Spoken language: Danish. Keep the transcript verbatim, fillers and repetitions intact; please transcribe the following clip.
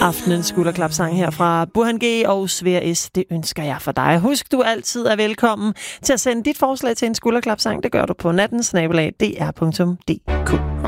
Aftenens skulderklapsang her fra Burhan G og Svea S. Det ønsker jeg for dig. Husk, du altid er velkommen til at sende dit forslag til en skulderklapsang. Det gør du på natten snabel-a d r punktum d k.